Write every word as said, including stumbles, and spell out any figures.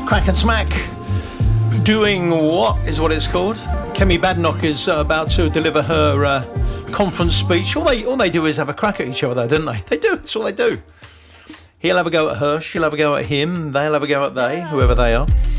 Crack and Smack. Doing what is what it's called. Kemi Badenoch is uh, about to deliver her uh, conference speech. All they all they do is have a crack at each other, don't they? They do. That's all they do. He'll have a go at her. She'll have a go at him. They'll have a go at they, whoever they are.